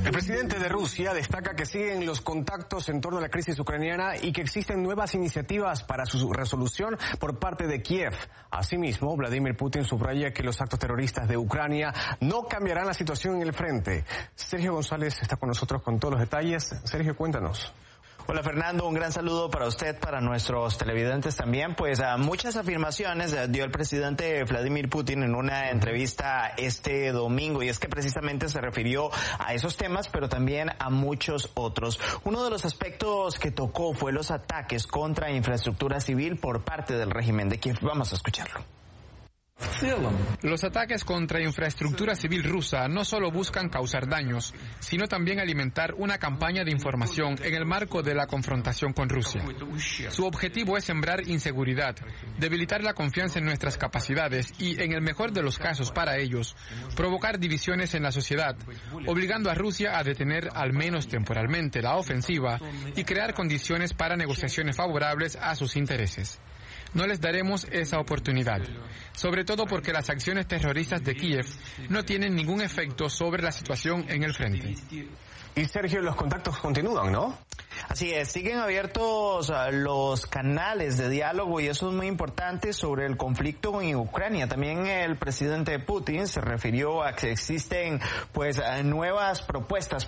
El presidente de Rusia destaca que siguen los contactos en torno a la crisis ucraniana y que existen nuevas iniciativas para su resolución por parte de Kiev. Asimismo, Vladimir Putin subraya que los actos terroristas de Ucrania no cambiarán la situación en el frente. Sergio González está con nosotros con todos los detalles. Sergio, cuéntanos. Hola Fernando, un gran saludo para usted, para nuestros televidentes también. Pues muchas afirmaciones dio el presidente Vladimir Putin en una entrevista este domingo, y es que precisamente se refirió a esos temas, pero también a muchos otros. Uno de los aspectos que tocó fue los ataques contra infraestructura civil por parte del régimen de Kiev. Vamos a escucharlo. Los ataques contra infraestructura civil rusa no solo buscan causar daños, sino también alimentar una campaña de información en el marco de la confrontación con Rusia. Su objetivo es sembrar inseguridad, debilitar la confianza en nuestras capacidades y, en el mejor de los casos para ellos, provocar divisiones en la sociedad, obligando a Rusia a detener al menos temporalmente la ofensiva y crear condiciones para negociaciones favorables a sus intereses. No les daremos esa oportunidad, sobre todo porque las acciones terroristas de Kiev no tienen ningún efecto sobre la situación en el frente. Y Sergio, los contactos continúan, ¿no? Así es, siguen abiertos los canales de diálogo, y eso es muy importante sobre el conflicto en Ucrania. También el presidente Putin se refirió a que existen nuevas propuestas